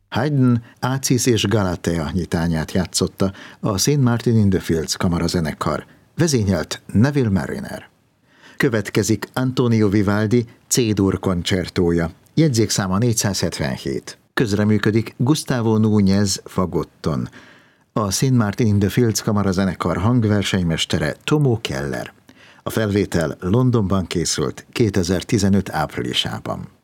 Haydn Áciz és Galatea nyitányát játszotta a St. Martin in the Fields kamarazenekar, vezényelt Neville Marriner. Következik Antonio Vivaldi C-dur koncertója, jegyzékszáma 477. Közreműködik Gustavo Núñez fagotton. A St. Martin in the Fields kamarazenekar hangversenymestere Tomo Keller. A felvétel Londonban készült 2015 áprilisában.